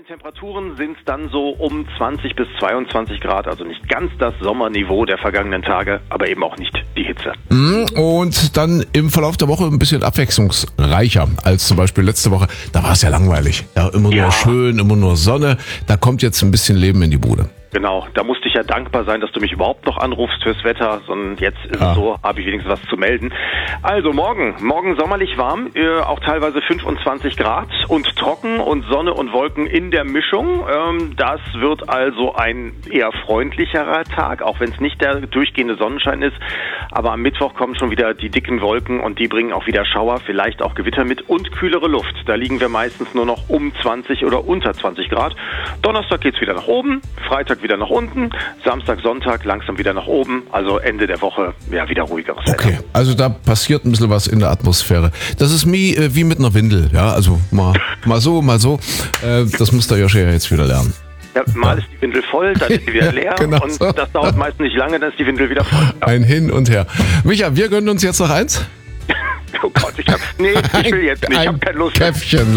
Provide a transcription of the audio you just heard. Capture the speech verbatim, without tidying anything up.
den Temperaturen sind es dann so um zwanzig bis zweiundzwanzig Grad, also nicht ganz das Sommerniveau der vergangenen Tage, aber eben auch nicht die Hitze. Und dann im Verlauf der Woche ein bisschen abwechslungsreicher als zum Beispiel letzte Woche. Da war es ja langweilig. Ja, immer nur Ja. schön, immer nur Sonne. Da kommt jetzt ein bisschen Leben in die Bude. Genau, da musste ich ja dankbar sein, dass du mich überhaupt noch anrufst fürs Wetter, sondern jetzt ist Ja. es so, habe ich wenigstens was zu melden. Also morgen, morgen sommerlich warm, äh, auch teilweise fünfundzwanzig Grad und trocken und Sonne und Wolken in der Mischung. Ähm, das wird also ein eher freundlicherer Tag, auch wenn es nicht der durchgehende Sonnenschein ist. Aber am Mittwoch kommen schon wieder die dicken Wolken und die bringen auch wieder Schauer, vielleicht auch Gewitter mit und kühlere Luft. Da liegen wir meistens nur noch um zwanzig oder unter zwanzig Grad. Donnerstag geht's wieder nach oben, Freitag wieder nach unten, Samstag, Sonntag langsam wieder nach oben, also Ende der Woche ja wieder ruhigeres Wetter. Okay, also da passiert ein bisschen was in der Atmosphäre. Das ist wie, äh, wie mit einer Windel, ja, also mal, mal so, mal so. Äh, das muss der Joschka ja jetzt wieder lernen. Ja, mal ist die Windel voll, dann ist sie wieder leer Genau und so. das dauert meist nicht lange, dann ist die Windel wieder voll. Ja. Ein Hin und Her. Micha, wir gönnen uns jetzt noch eins. Oh Gott, ich hab, nee, ich will jetzt nicht, ich habe keine Lust. Käffchen.